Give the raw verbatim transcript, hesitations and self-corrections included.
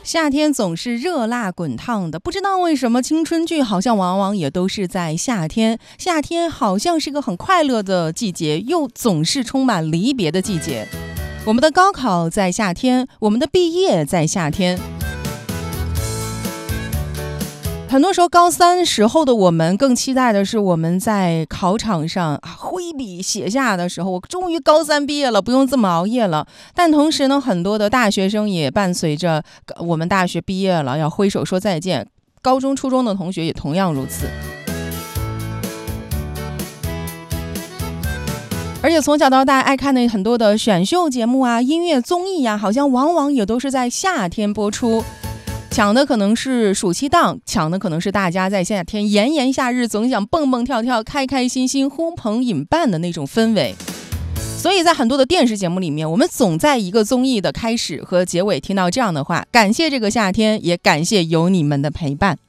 夏天总是热辣滚烫的，不知道为什么青春剧好像往往也都是在夏天。夏天好像是个很快乐的季节，又总是充满离别的季节。我们的高考在夏天，我们的毕业在夏天。很多时候高三时候的我们更期待的是我们在考场上啊挥笔写下的时候，我终于高三毕业了，不用这么熬夜了。但同时呢，很多的大学生也伴随着我们大学毕业了要挥手说再见，高中初中的同学也同样如此。而且从小到大爱看的很多的选秀节目啊、音乐综艺啊，好像往往也都是在夏天播出。抢的可能是暑期档，抢的可能是大家在夏天炎炎夏日总想蹦蹦跳跳、开开心心、呼朋引伴的那种氛围。所以在很多的电视节目里面，我们总在一个综艺的开始和结尾听到这样的话：感谢这个夏天，也感谢有你们的陪伴。